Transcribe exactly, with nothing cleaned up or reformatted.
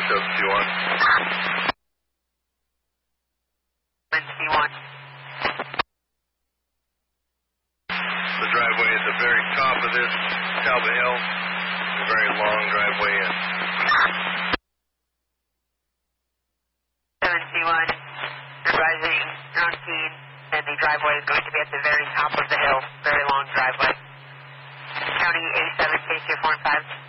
seven two one. seven two one. The driveway at the very top of this Talbot Hill. A very long driveway in. seven two one. Advising on scene, and the driveway is going to be at the very top of the hill. Very long driveway. County eighty-seven, K two four five.